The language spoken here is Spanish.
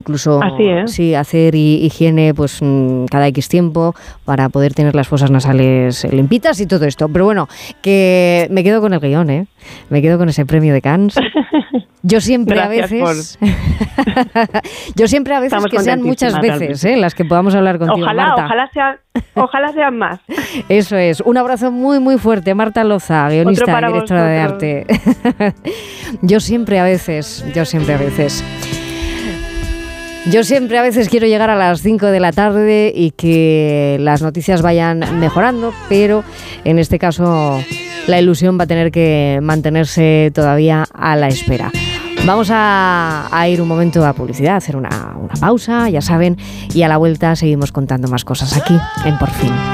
incluso Así es. sí, hacer higiene pues cada X tiempo para poder tener las fosas nasales limpitas y todo esto. Pero bueno, que me quedo con el guión, ¿eh? Me quedo con ese premio de Cannes. Yo siempre Gracias, a veces yo siempre a veces Estamos que sean muchas veces, las que podamos hablar contigo, Marta. Ojalá sean más. Eso es. Un abrazo muy muy fuerte, Marta Loza, guionista y directora de arte. Yo siempre a veces quiero llegar a las 5 de la tarde y que las noticias vayan mejorando, pero en este caso la ilusión va a tener que mantenerse todavía a la espera. Vamos a ir un momento a publicidad, a hacer una pausa, ya saben, y a la vuelta seguimos contando más cosas aquí en Por Fin.